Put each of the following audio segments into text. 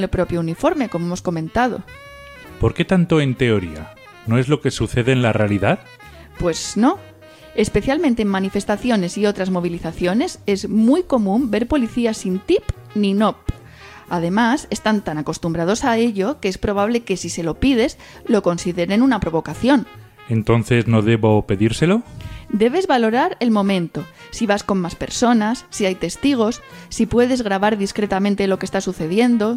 el propio uniforme, como hemos comentado. ¿Por qué tanto en teoría? ¿No es lo que sucede en la realidad? Pues no. Especialmente en manifestaciones y otras movilizaciones es muy común ver policías sin tip ni NOP. Además, están tan acostumbrados a ello que es probable que si se lo pides lo consideren una provocación. ¿Entonces no debo pedírselo? Debes valorar el momento, si vas con más personas, si hay testigos, si puedes grabar discretamente lo que está sucediendo.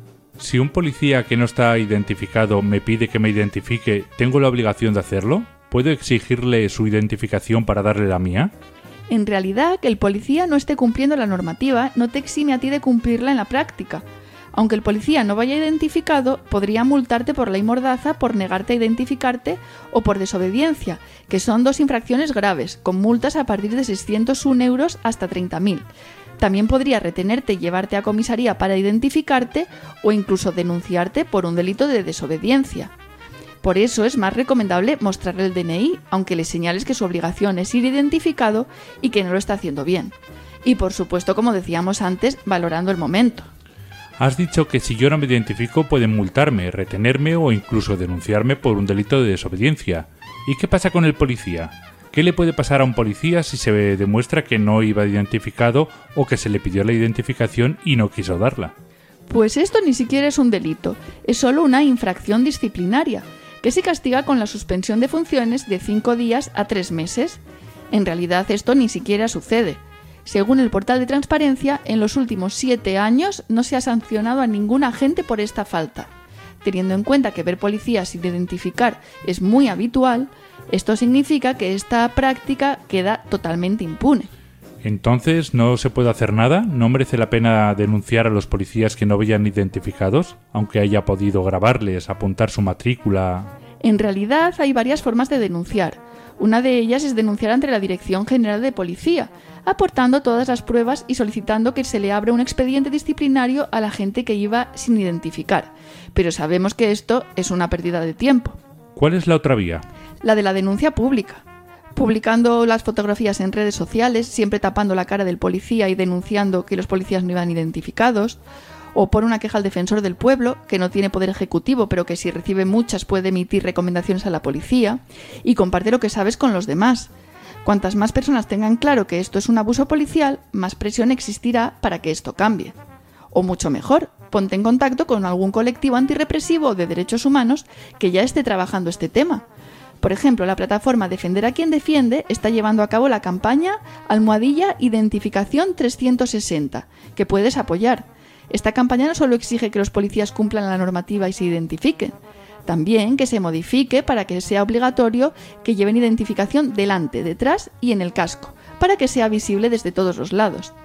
Si un policía que no está identificado me pide que me identifique, ¿tengo la obligación de hacerlo? ¿Puedo exigirle su identificación para darle la mía? En realidad, que el policía no esté cumpliendo la normativa no te exime a ti de cumplirla en la práctica. Aunque el policía no vaya identificado, podría multarte por ley mordaza por negarte a identificarte o por desobediencia, que son 2 infracciones graves, con multas a partir de 601 euros hasta 30.000. También podría retenerte y llevarte a comisaría para identificarte o incluso denunciarte por un delito de desobediencia. Por eso es más recomendable mostrarle el DNI, aunque le señales que su obligación es ir identificado y que no lo está haciendo bien. Y por supuesto, como decíamos antes, valorando el momento. Has dicho que si yo no me identifico pueden multarme, retenerme o incluso denunciarme por un delito de desobediencia. ¿Y qué pasa con el policía? ¿Qué le puede pasar a un policía si se demuestra que no iba identificado o que se le pidió la identificación y no quiso darla? Pues esto ni siquiera es un delito, es solo una infracción disciplinaria, que se castiga con la suspensión de funciones de 5 días a 3 meses. En realidad esto ni siquiera sucede. Según el portal de transparencia, en los últimos 7 años no se ha sancionado a ningún agente por esta falta. Teniendo en cuenta que ver policías sin identificar es muy habitual, esto significa que esta práctica queda totalmente impune. Entonces, ¿no se puede hacer nada? ¿No merece la pena denunciar a los policías que no vayan identificados, aunque haya podido grabarles, apuntar su matrícula? En realidad hay varias formas de denunciar. Una de ellas es denunciar ante la Dirección General de Policía, aportando todas las pruebas y solicitando que se le abra un expediente disciplinario a la gente que iba sin identificar. Pero sabemos que esto es una pérdida de tiempo. ¿Cuál es la otra vía? La de la denuncia pública. Publicando las fotografías en redes sociales, siempre tapando la cara del policía y denunciando que los policías no iban identificados, o por una queja al defensor del pueblo, que no tiene poder ejecutivo, pero que si recibe muchas puede emitir recomendaciones a la policía, y comparte lo que sabes con los demás. Cuantas más personas tengan claro que esto es un abuso policial, más presión existirá para que esto cambie. O mucho mejor, ponte en contacto con algún colectivo antirrepresivo o de derechos humanos que ya esté trabajando este tema. Por ejemplo, la plataforma Defender a quien defiende está llevando a cabo la campaña #Identificación 360, que puedes apoyar. Esta campaña no solo exige que los policías cumplan la normativa y se identifiquen, también que se modifique para que sea obligatorio que lleven identificación delante, detrás y en el casco, para que sea visible desde todos los lados.